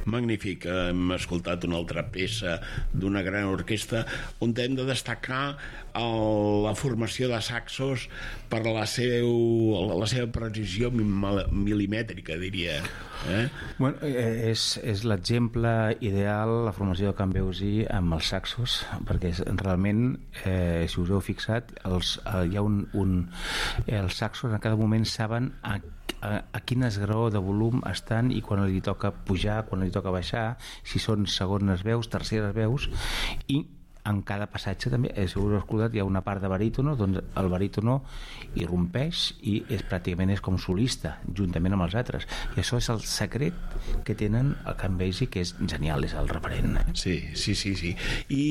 Magnífic, hem escoltat una altra peça d'una gran orquestra on hem de destacar la formació de saxos per la seva precisió milimètrica, diria. Bueno, és l'exemple ideal, la formació de Can Beusi amb els saxos, perquè realment, si us heu fixat, hi ha els saxos en cada moment saben a quin esgraó de volum estan i quan li toca pujar, quan li toca baixar, si són segones veus, terceres veus, i en cada passatge també, si us heu escoltat, hi ha una part de barítono, doncs el barítono irrompeix i pràcticament és com solista juntament amb els altres, i això és el secret que tenen a Can Beusi, que és genial, és el referent. Sí. I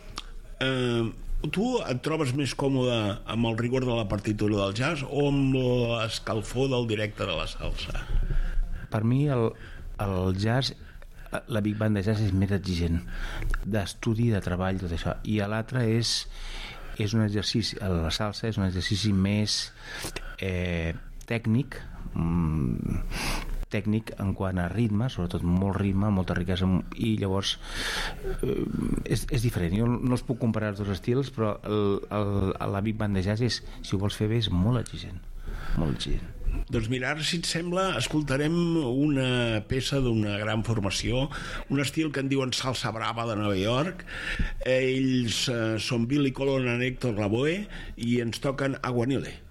tu et trobes més còmode amb el rigor de la partitura del jazz o amb l'escalfor del directe de la salsa? Per mi el jazz, la big band de jazz és més exigent d'estudi, de treball, tot això, i l'altre és un exercici, la salsa és un exercici més tècnic en quant a ritme, sobretot molt ritme, molta riquesa, i llavors és diferent. Jo no els puc comparar els dos estils, però la big band de jazz si ho vols fer bé, és molt exigent, molt exigent. Doncs mira, ara, si et sembla, escoltarem una peça d'una gran formació, un estil que en diuen salsa brava de Nova York. Ells són Billy Colon i Héctor Lavoe i ens toquen Aguanile.